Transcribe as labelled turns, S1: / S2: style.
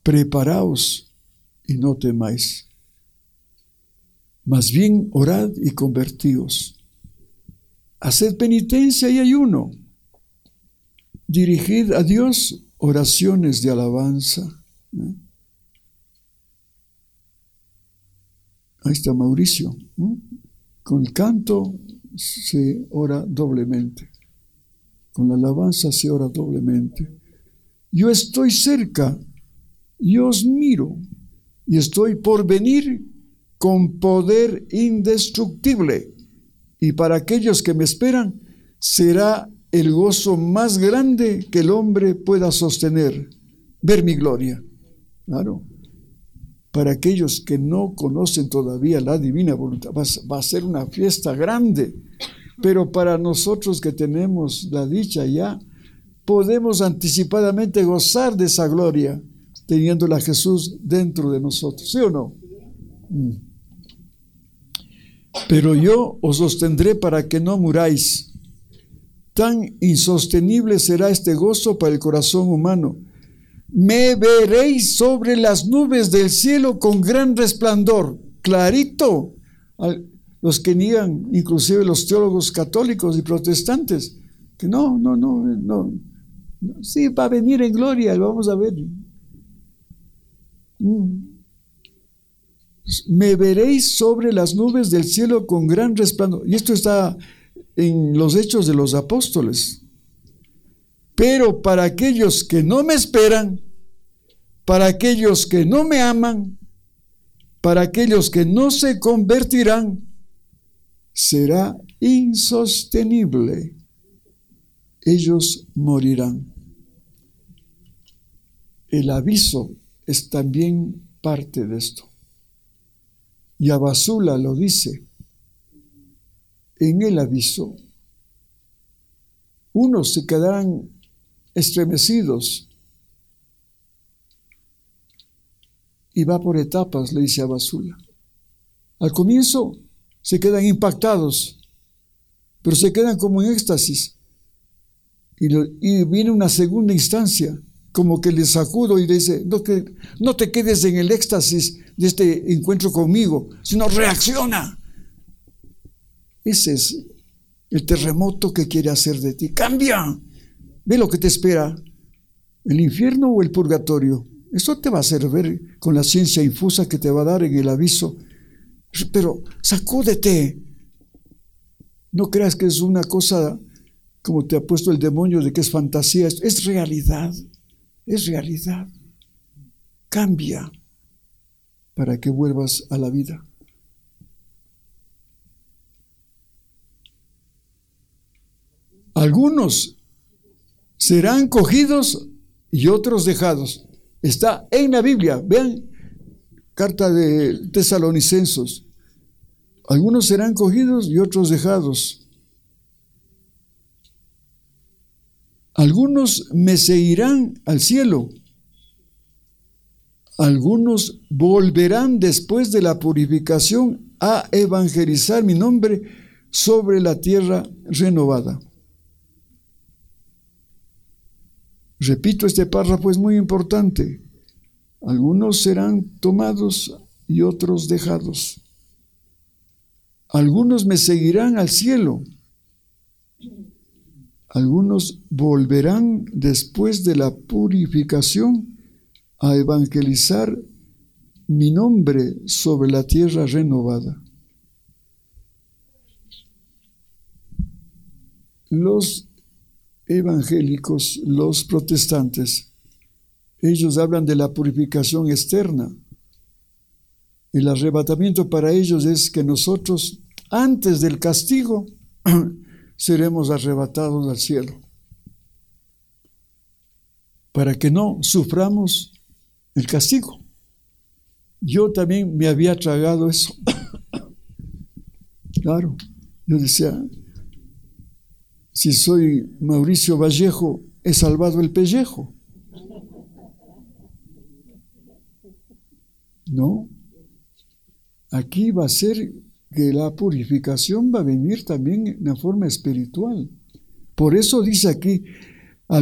S1: preparaos y no temáis. Más bien orad y convertíos. Haced penitencia y ayuno. Dirigid a Dios oraciones de alabanza. Ahí está Mauricio. Con el canto se ora doblemente. Con la alabanza se ora doblemente. Yo estoy cerca, yo os miro, y estoy por venir con poder indestructible. Y para aquellos que me esperan, será el gozo más grande que el hombre pueda sostener, ver mi gloria. Claro. Para aquellos que no conocen todavía la divina voluntad, va a ser una fiesta grande. Pero para nosotros que tenemos la dicha ya, podemos anticipadamente gozar de esa gloria, teniéndola Jesús dentro de nosotros. ¿Sí o no? Pero yo os sostendré para que no muráis. Tan insostenible será este gozo para el corazón humano. Me veréis sobre las nubes del cielo con gran resplandor, clarito. Los que niegan, inclusive los teólogos católicos y protestantes, que no. Sí, va a venir en gloria, lo vamos a ver. Me veréis sobre las nubes del cielo con gran resplandor. Y esto está en los Hechos de los Apóstoles. Pero para aquellos que no me esperan, para aquellos que no me aman, para aquellos que no se convertirán, será insostenible. Ellos morirán. El aviso es también parte de esto. Y Abasula lo dice. En el aviso, unos se quedarán estremecidos y va por etapas, le dice Abasula. Al comienzo se quedan impactados, pero se quedan como en éxtasis. Y viene una segunda instancia, como que le sacudo y le dice, no te quedes en el éxtasis de este encuentro conmigo, sino reacciona. Ese es el terremoto que quiere hacer de ti. Cambia. Ve lo que te espera. ¿El infierno o el purgatorio? Eso te va a hacer ver con la ciencia infusa que te va a dar en el aviso. Pero sacúdete. No creas que es una cosa como te ha puesto el demonio de que es fantasía. Es realidad. Es realidad. Cambia para que vuelvas a la vida. Algunos serán cogidos y otros dejados. Está en la Biblia. Vean, carta de Tesalonicenses. Algunos serán cogidos y otros dejados. Algunos me seguirán al cielo. Algunos volverán después de la purificación a evangelizar mi nombre sobre la tierra renovada. Repito, este párrafo es muy importante. Algunos serán tomados y otros dejados. Algunos me seguirán al cielo. Algunos volverán después de la purificación a evangelizar mi nombre sobre la tierra renovada. Los evangélicos, los protestantes, ellos hablan de la purificación externa. El arrebatamiento para ellos es que nosotros, antes del castigo, seremos arrebatados al cielo, para que no suframos el castigo. Yo también me había tragado eso. Claro, yo decía, si soy Mauricio Vallejo, he salvado el pellejo. No, aquí va a ser que la purificación va a venir también en la forma espiritual. Por eso dice aquí,